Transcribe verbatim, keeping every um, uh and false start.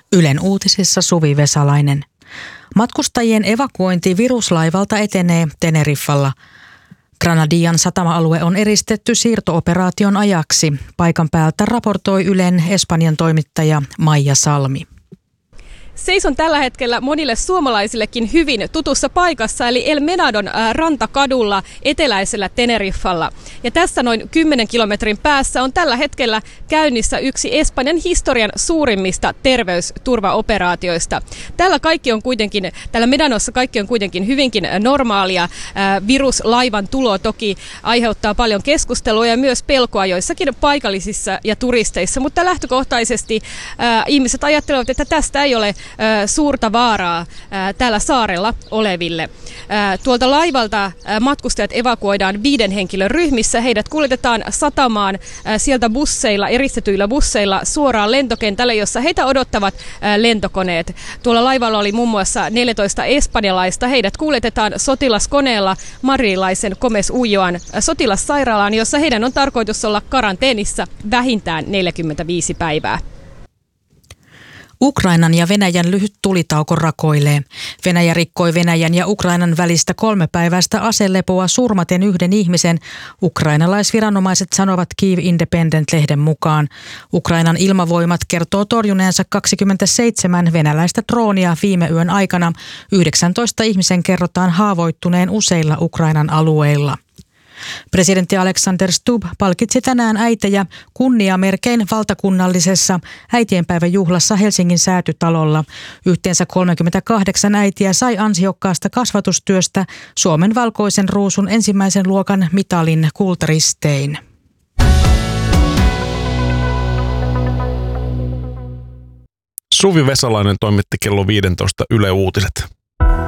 Ylen uutisissa Suvi Vesalainen. Matkustajien evakuointi viruslaivalta etenee Teneriffalla. Granadian satama-alue on eristetty siirto-operaation ajaksi. Paikan päältä raportoi Ylen Espanjan toimittaja Maija Salmi. Seison tällä hetkellä monille suomalaisillekin hyvin tutussa paikassa, eli El Menadon rantakadulla eteläisellä Teneriffalla. Ja tässä noin kymmenen kilometrin päässä on tällä hetkellä käynnissä yksi Espanjan historian suurimmista terveysturvaoperaatioista. Tällä, kaikki on kuitenkin, tällä Medanossa kaikki on kuitenkin hyvinkin normaalia. Viruslaivan tulo toki aiheuttaa paljon keskustelua ja myös pelkoa joissakin paikallisissa ja turisteissa, mutta lähtökohtaisesti ihmiset ajattelevat, että tästä ei ole suurta vaaraa täällä saarella oleville. Tuolta laivalta matkustajat evakuoidaan viiden henkilön ryhmissä. Heidät kuljetetaan satamaan sieltä busseilla, eristetyillä busseilla suoraan lentokentälle, jossa heitä odottavat lentokoneet. Tuolla laivalla oli muun muassa neljätoista espanjalaista. Heidät kuljetetaan sotilaskoneella madridilaisen Gómez Ulloan sotilassairaalaan, jossa heidän on tarkoitus olla karanteenissa vähintään neljäkymmentäviisi päivää. Ukrainan ja Venäjän lyhyt tulitauko rakoilee. Venäjä rikkoi Venäjän ja Ukrainan välistä kolmepäiväistä aselepoa surmaten yhden ihmisen, ukrainalaisviranomaiset sanovat Kyiv Independent-lehden mukaan. Ukrainan ilmavoimat kertoo torjuneensa kaksikymmentäseitsemän venäläistä droonia viime yön aikana. yhdeksäntoista ihmisen kerrotaan haavoittuneen useilla Ukrainan alueilla. Presidentti Alexander Stubb palkitsi tänään äitejä kunniamerkein valtakunnallisessa äitienpäivän juhlassa Helsingin Säätytalolla. Yhteensä kolmekymmentäkahdeksan äitiä sai ansiokkaasta kasvatustyöstä Suomen valkoisen ruusun ensimmäisen luokan mitalin kultaristein. Suvi Vesalainen toimitti kello viisitoista Yle Uutiset.